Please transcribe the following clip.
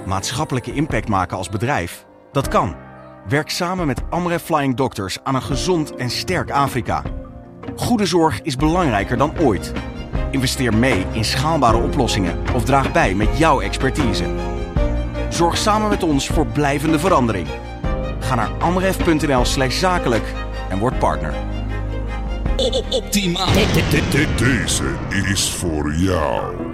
Maatschappelijke impact maken als bedrijf? Dat kan. Werk samen met Amref Flying Doctors aan een gezond en sterk Afrika. Goede zorg is belangrijker dan ooit. Investeer mee in schaalbare oplossingen of draag bij met jouw expertise. Zorg samen met ons voor blijvende verandering. Ga naar amref.nl/zakelijk en word partner. Optimaal. Deze is voor jou.